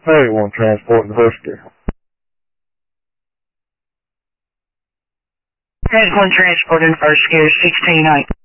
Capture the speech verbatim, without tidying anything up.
Hey, one transport in first gear. Red one transport in first gear, sixteen eight.